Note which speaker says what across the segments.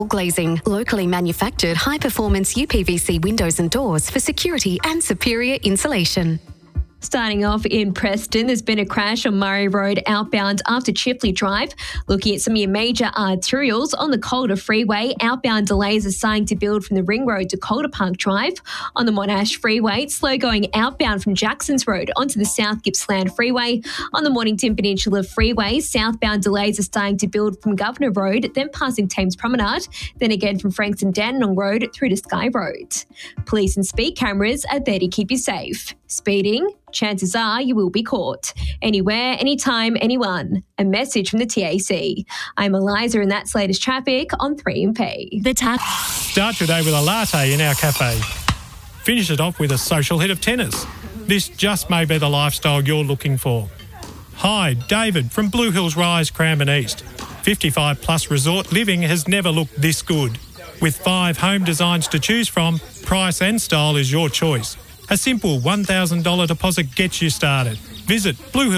Speaker 1: Glazing, locally manufactured high-performance UPVC windows and doors for security and superior insulation.
Speaker 2: Starting off in Preston, there's been a crash on Murray Road outbound after Chifley Drive. Looking at some of your major arterials on the Calder Freeway, outbound delays are starting to build from the Ring Road to Calder Park Drive. On the Monash Freeway, it's slow going outbound from Jacksons Road onto the South Gippsland Freeway. On the Mornington Peninsula Freeway, southbound delays are starting to build from Governor Road, then passing Thames Promenade, then again from Frankston Dandenong Road through to Sky Road. Police and speed cameras are there to keep you safe. Speeding? Chances are you will be caught. Anywhere, anytime, anyone. A message from the TAC. I'm Eliza and that's latest traffic on 3MP.
Speaker 3: Start your day with a latte in our cafe. Finish it off with a social hit of tennis. This just may be the lifestyle you're looking for. Hi, David from Blue Hills Rise, Cranbourne East. 55 plus resort living has never looked this good. With 5 home designs to choose from, price and style is your choice. A simple $1,000 deposit gets you started. Visit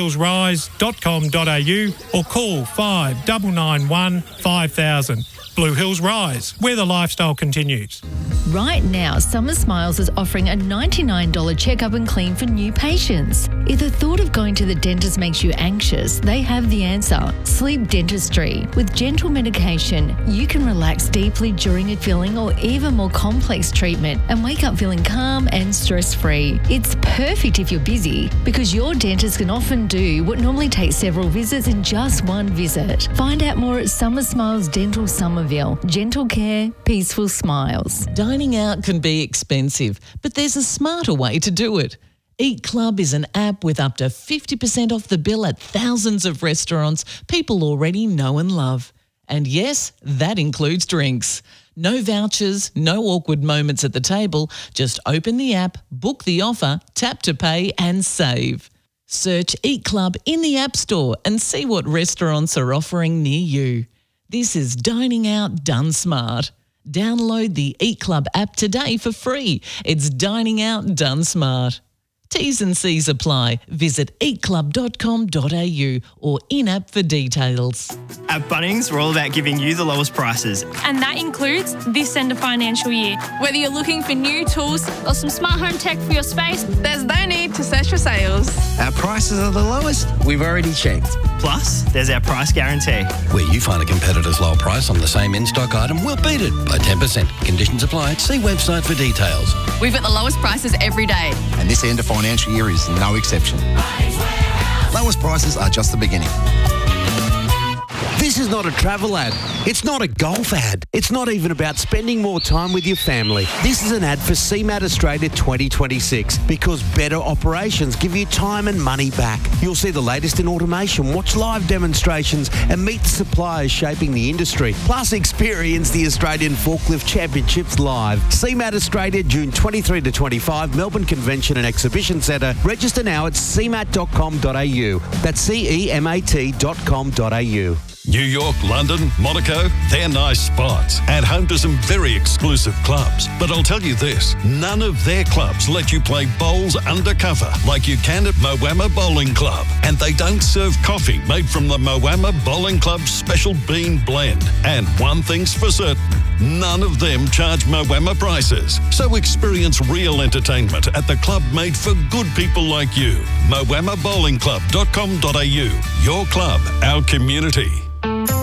Speaker 3: bluehillsrise.com.au or call 5991 5000. Blue Hills Rise, where the lifestyle continues.
Speaker 4: Right now, Summer Smiles is offering a $99 checkup and clean for new patients. If the thought of going to the dentist makes you anxious, they have the answer. Sleep Dentistry. With gentle medication, you can relax deeply during a filling or even more complex treatment and wake up feeling calm and stress-free. It's perfect if you're busy because your dentist can often do what normally takes several visits in just one visit. Find out more at Summer Smiles Dental Somerville. Gentle care, peaceful smiles.
Speaker 5: Dining out can be expensive, but there's a smarter way to do it. Eat Club is an app with up to 50% off the bill at thousands of restaurants people already know and love. And yes, that includes drinks. No vouchers, no awkward moments at the table. Just open the app, book the offer, tap to pay and save. Search Eat Club in the App Store and see what restaurants are offering near you. This is dining out done smart. Download the Eat Club app today for free. It's dining out done smart. T's and C's apply. Visit eatclub.com.au or in-app for details.
Speaker 6: At Bunnings, we're all about giving you the lowest prices.
Speaker 7: And that includes this end of financial year. Whether you're looking for new tools or some smart home tech for your space, there's no need to search for sales.
Speaker 8: Our prices are the lowest we've already checked.
Speaker 6: Plus, there's our price guarantee.
Speaker 8: Where you find a competitor's low price on the same in-stock item, we'll beat it by 10%. Conditions apply. See website for details.
Speaker 9: We've got the lowest prices every day.
Speaker 10: And this end of financial year is no exception. Lowest prices are just the beginning.
Speaker 11: This is not a travel ad. It's not a golf ad. It's not even about spending more time with your family. This is an ad for CMAT Australia 2026 because better operations give you time and money back. You'll see the latest in automation, watch live demonstrations and meet the suppliers shaping the industry. Plus experience the Australian Forklift Championships live. CMAT Australia, June 23 to 25, Melbourne Convention and Exhibition Centre. Register now at cmat.com.au. That's CEMAT.com.au.
Speaker 12: New York, London, Monaco, they're nice spots and home to some very exclusive clubs. But I'll tell you this, none of their clubs let you play bowls undercover like you can at Moama Bowling Club. And they don't serve coffee made from the Moama Bowling Club's special bean blend. And one thing's for certain, none of them charge Moama prices. So experience real entertainment at the club made for good people like you. MoamaBowlingClub.com.au. Your club, our community.